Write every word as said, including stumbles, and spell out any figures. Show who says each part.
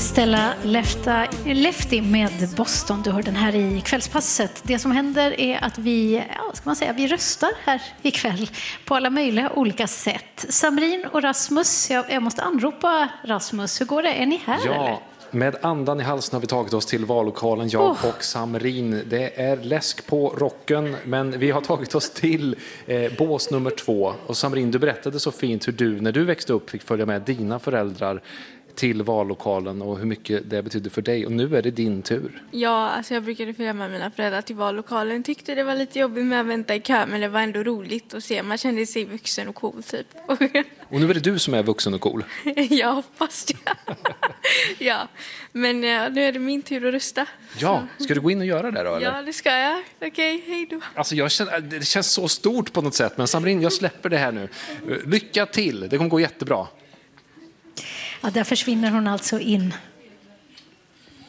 Speaker 1: Stella Lefta, Lefty med Boston. Du hör den här i kvällspasset. Det som händer är att vi, ja, ska man säga, vi röstar här ikväll på alla möjliga olika sätt. Samrin och Rasmus, jag, jag måste anropa Rasmus. Hur går det? Är ni här
Speaker 2: ja.
Speaker 1: eller?
Speaker 2: Med andan i halsen har vi tagit oss till vallokalen, jag
Speaker 1: Oh.
Speaker 2: och Samrin. Det är läsk på rocken, men vi har tagit oss till eh, bås nummer två. Och Samrin, du berättade så fint hur du, när du växte upp, fick följa med dina föräldrar till vallokalen och hur mycket det betydde för dig. Och nu är det din tur.
Speaker 3: Ja, alltså jag brukade följa med mina föräldrar till vallokalen. Tyckte det var lite jobbigt med att vänta i kö, men det var ändå roligt att se. Man kände sig vuxen och cool typ.
Speaker 2: Och nu är det du som är vuxen och cool.
Speaker 3: Jag hoppas det. Ja, men ja, nu är det min tur att rösta.
Speaker 2: Ja, ska du gå in och göra det då? Eller?
Speaker 3: Ja, det ska jag. Okej, hej då.
Speaker 2: Alltså jag känner, det känns så stort på något sätt. Men Samrin, jag släpper det här nu. Lycka till, det kommer gå jättebra.
Speaker 1: Ja, där försvinner hon alltså in